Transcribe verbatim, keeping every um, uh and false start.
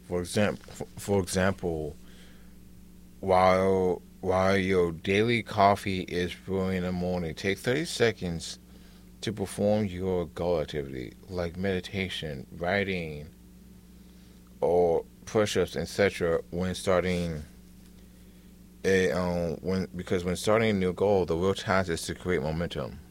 For example, for example, while while your daily coffee is brewing in the morning, take thirty seconds to perform your goal activity like meditation, writing, or push-ups, et cetera. When starting a um when because when starting a new goal, the real task is to create momentum.